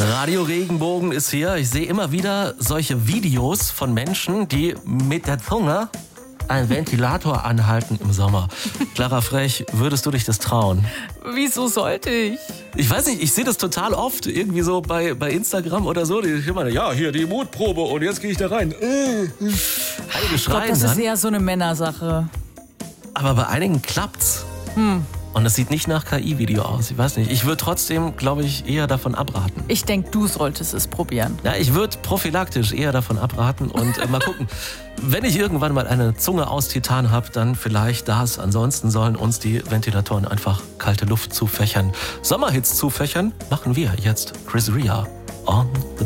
Radio Regenbogen ist hier. Ich sehe immer wieder solche Videos von Menschen, die mit der Zunge einen Ventilator anhalten im Sommer. Clara Frech, würdest du dich das trauen? Wieso sollte ich? Ich weiß nicht, ich sehe das total oft, irgendwie so bei Instagram oder so. Die immer, ja, hier die Mutprobe und jetzt gehe ich da rein. Einige Ich glaube, schreien das ist dann, eher so eine Männersache. aber bei einigen klappt's. Und das sieht nicht nach KI-Video aus. Ich weiß nicht. Ich würde trotzdem, glaube ich, eher davon abraten. Ich denke, du solltest es probieren. Ja, ich würde prophylaktisch eher davon abraten und mal gucken. Wenn ich irgendwann mal eine Zunge aus Titan habe, dann vielleicht das. Ansonsten sollen uns die Ventilatoren einfach kalte Luft zufächern. Sommerhits zufächern machen wir jetzt. Chris Rea on the